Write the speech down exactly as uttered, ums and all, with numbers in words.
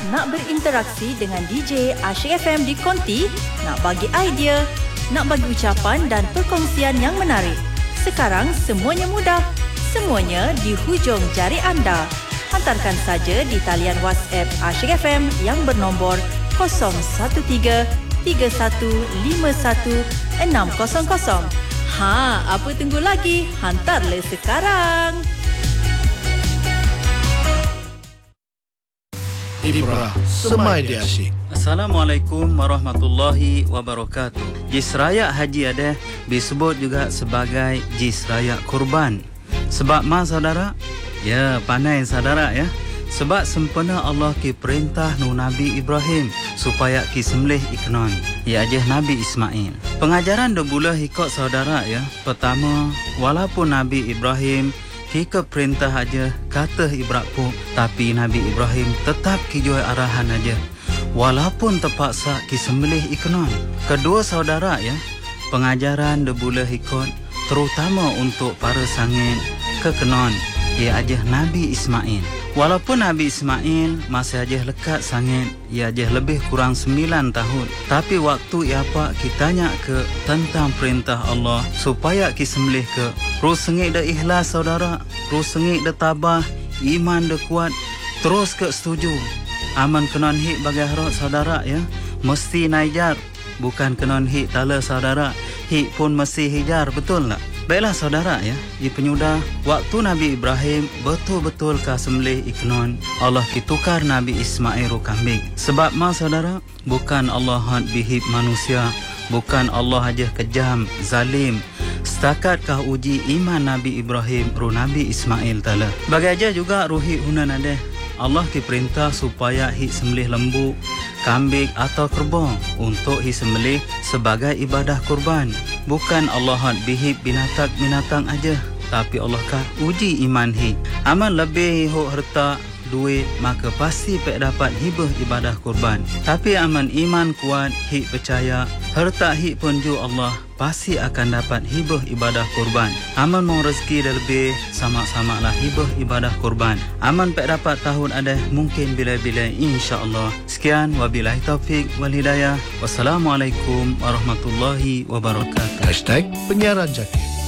Nak berinteraksi dengan D J Asyik F M di Konti? Nak bagi idea? Nak bagi ucapan dan perkongsian yang menarik? Sekarang semuanya mudah. Semuanya di hujung jari anda. Hantarkan saja di talian WhatsApp Asyik F M yang bernombor kosong satu tiga tiga satu lima satu enam kosong kosong. Ha, apa tunggu lagi? Hantarlah sekarang. Ibrah Semai Dia Asyik. Assalamualaikum warahmatullahi wabarakatuh. Jis Raya Haji Adeh disebut juga sebagai Jis Raya Kurban. Sebab ma saudara? Ya, pandai saudara ya. Sebab sempena Allah ki perintah nu Nabi Ibrahim supaya ki sembelih iknon, ya ajeh Nabi Ismail. Pengajaran do boleh ikut saudara ya. Pertama, walaupun Nabi Ibrahim Kika perintah aja kata Ibrahim, tapi Nabi Ibrahim tetap kijoi arahan aja. Walaupun terpaksa kisembelih iknon. Kedua saudara ya, pengajaran de boleh ikut terutama untuk para sangin kekenon, ia aja Nabi Ismail. Walaupun Nabi Ismail masih aja lekat sangin, ia aja lebih kurang sembilan tahun. Tapi waktu ia apa kitanya ke tentang perintah Allah supaya kisembelih ke rusengik dah ikhlas saudara, rusengik dah tabah, iman dah kuat, terus ke setuju. Aman kenon hik bagi harap saudara ya, mesti naijar, bukan kenon hik tala saudara, hik pun mesti hijar, betul tak? Baiklah saudara ya, di penyudah waktu Nabi Ibrahim betul-betul ka sembelih iknon, Allah kitukar Nabi Ismail ru kambing. Sebab ma saudara, bukan Allah had bihib manusia, bukan Allah aja kejam, zalim. Setakat kah uji iman Nabi Ibrahim ru Nabi Ismail tala. Bagai aja juga ruhi hunan adeh. Allah ki perintah supaya hi sembelih lembu, kambing atau kerbau untuk hi sembelih sebagai ibadah kurban. Bukan Allah had bihib binatang-binatang aja, tapi Allah kah uji iman hi. Aman lebih ho harta duit, maka pasti pek dapat hibah ibadah kurban. Tapi aman iman kuat, hi percaya, harta hi pun ju Allah pasti akan dapat hibah ibadah kurban. Aman mau rezeki dah lebih, sama-sama lah hibah ibadah kurban. Aman pek dapat tahun ada, mungkin bila-bila insya-Allah. Sekian, wabillahi taufik wal hidayah. Wassalamualaikum warahmatullahi wabarakatuh. Hashtag Penyiaran Zakir.